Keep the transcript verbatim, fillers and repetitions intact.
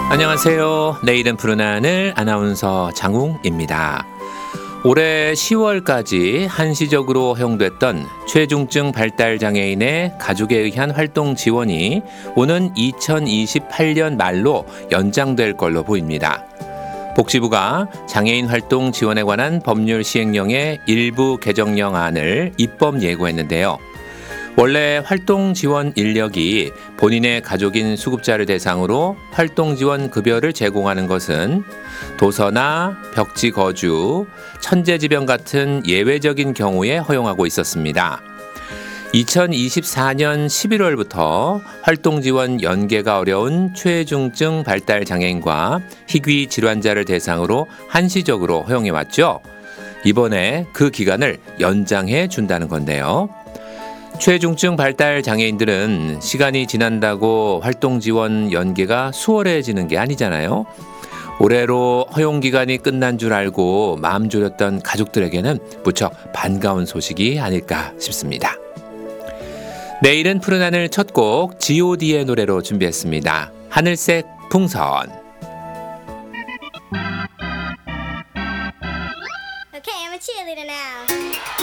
안녕하세요. 내일은 푸른 하늘 아나운서 장웅입니다. 올해 시월까지 한시적으로 허용됐던 최중증 발달 장애인의 가족에 의한 활동 지원이 오는 이천이십팔 년 말로 연장될 걸로 보입니다. 복지부가 장애인 활동 지원에 관한 법률 시행령의 일부 개정령안을 입법 예고했는데요. 원래 활동 지원 인력이 본인의 가족인 수급자를 대상으로 활동 지원 급여를 제공하는 것은 도서나 벽지 거주, 천재지변 같은 예외적인 경우에 허용하고 있었습니다. 이천이십사 년 십일월부터 활동 지원 연계가 어려운 최중증 발달 장애인과 희귀 질환자를 대상으로 한시적으로 허용해 왔죠. 이번에 그 기간을 연장해 준다는 건데요. 최중증 발달 장애인들은 시간이 지난다고 활동 지원 연계가 수월해지는 게 아니잖아요. 올해로 허용 기간이 끝난 줄 알고 마음 졸였던 가족들에게는 무척 반가운 소식이 아닐까 싶습니다. 내일은 푸른 하늘 첫 곡 지 오 디의 노래로 준비했습니다. 하늘색 풍선. Okay, I'm a cheerleader now.